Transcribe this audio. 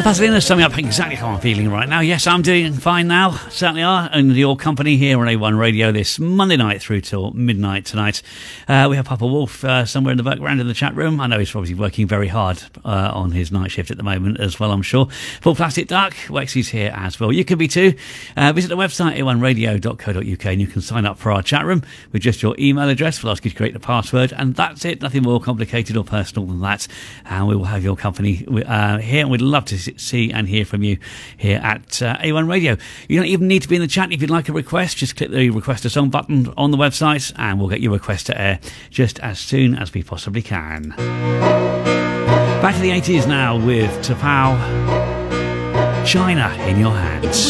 Vaseline is summing up exactly how I'm feeling right now. Yes, I'm doing fine now, certainly are, and your company here on A1 Radio this Monday night through till midnight tonight. We have Papa Wolf somewhere in the background in the chat room. I know he's probably working very hard on his night shift at the moment as well, I'm sure. Full Plastic Duck, Wexy's here as well. You can be too. Visit the website a1radio.co.uk and you can sign up for our chat room with just your email address. We'll ask you to create the password, and that's it. Nothing more complicated or personal than that. And we will have your company here, and we'd love to see and hear from you here at A1 Radio. You don't even need to be in the chat. If you'd like a request, just click the request a song button on the website and we'll get your request to air just as soon as we possibly can. Back to the 80s now with Tapao, China in Your Hands.